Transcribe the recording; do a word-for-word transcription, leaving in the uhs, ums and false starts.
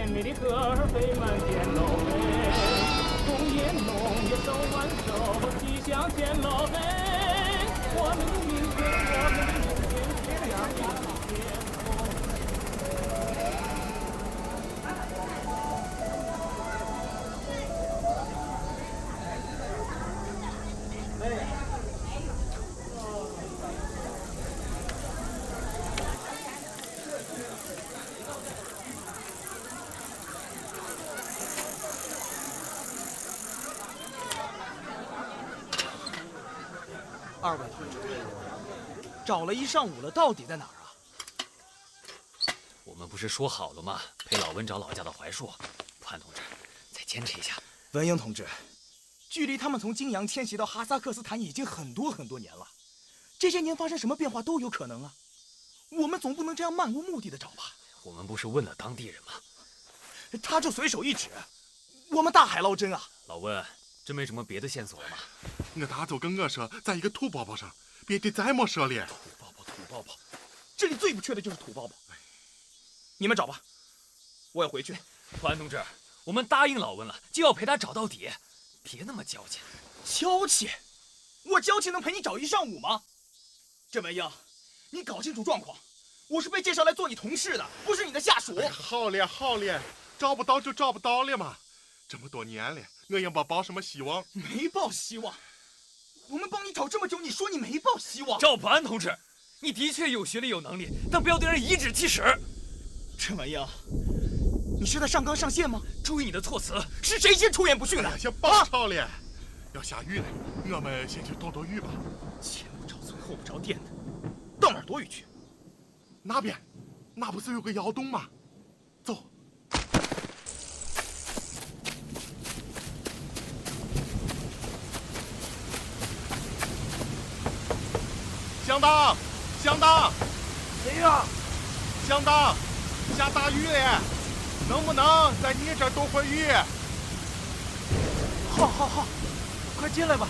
甜美的歌儿飞满天喽喂，红叶浓叶手挽手，吉祥天喽喂，我们的明天，我们的明天，天亮的天空。 二位同志，找了一上午了，到底在哪儿啊？ 我们不是说好了吗？陪老温找老家的槐树。潘同志，再坚持一下。 文英同志，距离他们从金阳迁徙到哈萨克斯坦已经很多很多年了，这些年发生什么变化都有可能啊。我们总不能这样漫无目的的找吧？ 我们不是问了当地人吗？ 他就随手一指，我们大海捞针啊！ 老温，真没什么别的线索了吗？ 我大舅跟我说，在一个土包包上，别的再没说了。 土包包，土包包，这里最不缺的就是土包包。你们找吧，我要回去。 潘同志，我们答应老温了，就要陪他找到底，别那么娇气。 娇气？我娇气能陪你找一上午吗？郑文英，你搞清楚状况，我是被介绍来做你同事的，不是你的下属。 哎、好了好了，找不到就找不到了嘛。这么多年了，我也没抱什么希望。 没抱希望？我们帮你找这么久，你说你没抱希望？ 赵保安同志，你的确有学历有能力，但不要对人颐指气使。 陈文英，你是在上纲上线吗？ 注意你的措辞。 是谁先出言不逊的？ 哎、先别吵了，啊、要下雨了，我们先去躲躲雨吧。 前不着村后不着店的，到哪儿躲雨去？ 那边，那不是有个窑洞吗？走。乡党，乡党， 谁呀？ 乡党，下大雨了，能不能在你这儿躲会儿雨？ 好，好，好，快进来吧。